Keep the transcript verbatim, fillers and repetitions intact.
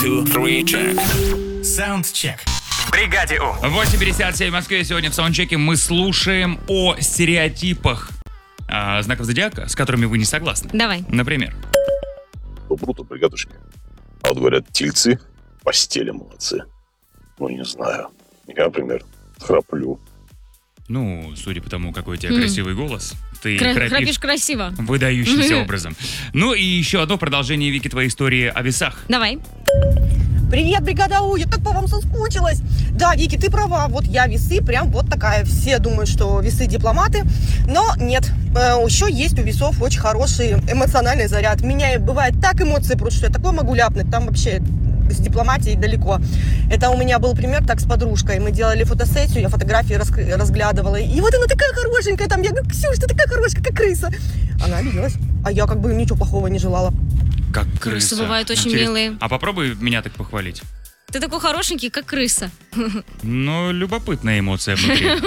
two, three, check. Саундчек. В бригаде У. восемь пятьдесят семь в Москве. Сегодня в саундчеке мы слушаем о стереотипах а, знаков зодиака, с которыми вы не согласны. Давай. Например. Бруту, бригадушки. А вот говорят, тельцы в постели молодцы. Ну, не знаю. Я, например, храплю. Ну, судя по тому, какой у тебя М. красивый голос, ты Кра- храпишь храпишь красиво. выдающимся образом. Ну и еще одно продолжение, Вики, твоей истории о весах. Давай. Привет, бригада У, я так по вам соскучилась. Да, Вики, ты права, вот я весы, прям вот такая. Все думают, что весы дипломаты, но нет. Э, еще есть у весов очень хороший эмоциональный заряд. Меня бывает так эмоции прут, что я такое могу ляпнуть, там вообще с дипломатией далеко. Это у меня был пример так с подружкой. Мы делали фотосессию, я фотографии рас- разглядывала. И вот она такая хорошенькая там. Я говорю, Ксюш, ты такая хорошая, как крыса. Она обиделась. А я как бы ничего плохого не желала. Как Крысы крыса. бывают очень Интересно. милые. А попробуй меня так похвалить. Ты такой хорошенький, как крыса. Ну, любопытная эмоция внутри.